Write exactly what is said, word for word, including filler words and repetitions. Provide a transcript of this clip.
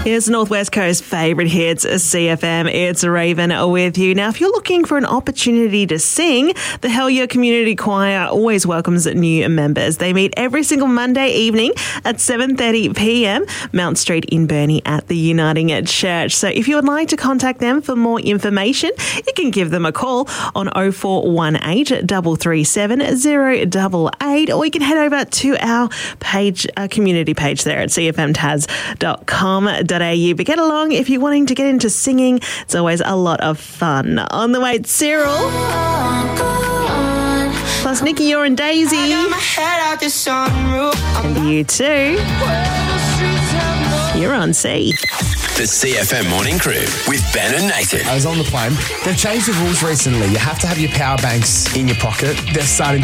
It's Northwest Coast favourite hits, C F M. It's Raven with you. Now, if you're looking for an opportunity to sing, the Hell Yeah Community Choir always welcomes new members. They meet every single Monday evening at seven thirty p m, Mount Street in Burnie at the Uniting Church. So if you would like to contact them for more information, you can give them a call on oh four one eight, three three seven, oh eight eight, or you can head over to our page, our community page there at c f m tas dot com dot a u. But get along if you're wanting to get into singing. It's always a lot of fun. On the way, it's Cyril. Plus Nikki, you're and Daisy. And you too. You're on C. The C F M Morning Crew with Ben and Nathan. I was on the plane. They've changed the rules recently. You have to have your power banks in your pocket. They're starting